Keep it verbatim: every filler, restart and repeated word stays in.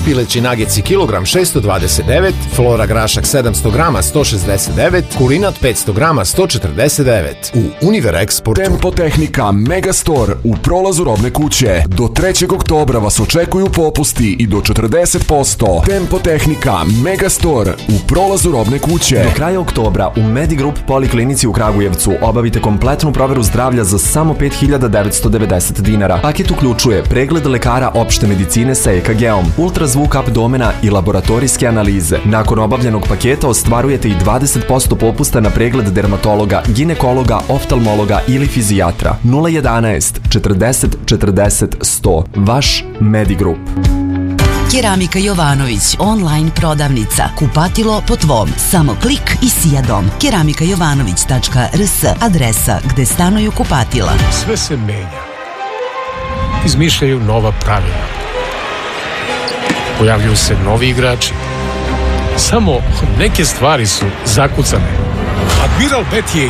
pileći nageci kilogram šessto dvadeset devet, Flora grašak sedamsto grama sto šezdeset devet, kulinat petsto grama sto četrdeset devet. U Univer Exportu. Tempo Tehnika Megastore u prolazu Robne kuće. Do trećeg oktobra vas očekuju popusti i do četrdeset posto. Tempo Tehnika Megastore u prolazu Robne kuće. Do kraja oktobra u Medigroup Poliklinici u Kragujevcu obavite kompletnu proveru zdravlja za samo pet hiljada devetsto devedeset dinara. Paket uključuje pregled lekara opšte medicine sa E K G-om, ultrazvuk abdomena i laboratorijske analize. Nakon obavljenog paketa ostvarujete i dvadeset posto popusta na pregled dermatologa, ginekologa, oftalmologa ili fizijatra. nula jedanaest četrdeset četrdeset sto. Vaš Medigroup. Keramika Jovanović, online prodavnica. Kupatilo po tvom. Samo klik i sija dom. keramika jovanović tačka r s, adresa gde stanuju kupatila. Sve se menja. Izmišljaju nova pravila. Pojavljuju se novi igrači. Samo neke stvari su zakucane. Admiral Bet je